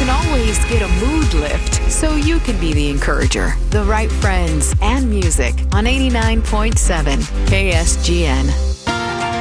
can always get a mood lift, so you can be the encourager. The right friends and music on 89.7 KSGN.